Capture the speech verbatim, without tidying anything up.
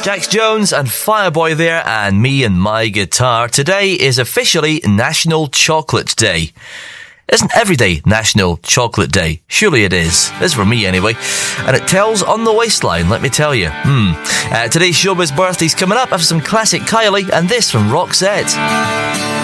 Jax Jones and Fireboy there, and Me and My Guitar. Today is officially National Chocolate Day. Isn't every day National Chocolate Day? Surely it is. It is for me anyway. And it tells on the waistline, let me tell you. Hmm. Uh, today's showbiz birthday's coming up after some classic Kylie and this from Roxette.